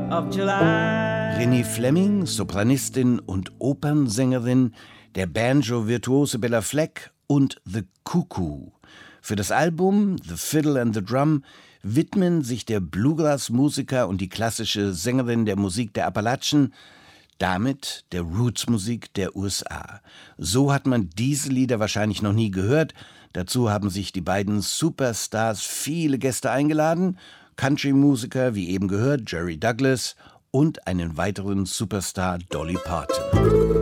of July. Renée Fleming, Sopranistin und Opernsängerin, der Banjo-Virtuose Bella Fleck und The Cuckoo. Für das Album The Fiddle and the Drum widmen sich der Bluegrass-Musiker und die klassische Sängerin der Musik der Appalachen damit der Roots-Musik der USA. So hat man diese Lieder wahrscheinlich noch nie gehört. Dazu haben sich die beiden Superstars viele Gäste eingeladen, Country-Musiker, wie eben gehört, Jerry Douglas und einen weiteren Superstar, Dolly Parton.